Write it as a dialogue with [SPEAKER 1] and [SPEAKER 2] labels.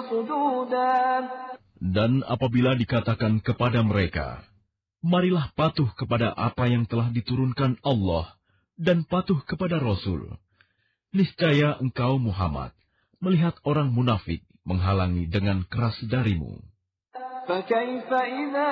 [SPEAKER 1] Dan apabila dikatakan kepada mereka, marilah patuh kepada apa yang telah diturunkan Allah dan patuh kepada Rasul, niscaya engkau Muhammad melihat orang munafik menghalangi dengan keras darimu.
[SPEAKER 2] فَكَيْفَ إِذَا